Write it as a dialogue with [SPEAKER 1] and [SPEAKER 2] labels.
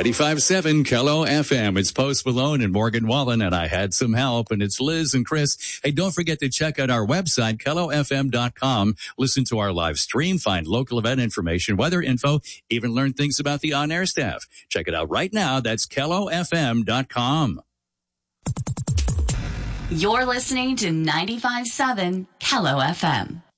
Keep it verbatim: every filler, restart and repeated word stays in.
[SPEAKER 1] ninety-five point seven Kello F M. It's Post Malone and Morgan Wallen, and I had some help, and it's Liz and Chris. Hey, don't forget to check out our website, kello f m dot com. Listen to our live stream, find local event information, weather info, even learn things about the on-air staff. Check it out right now. That's kello f m dot com.
[SPEAKER 2] You're listening to ninety-five point seven Kello F M.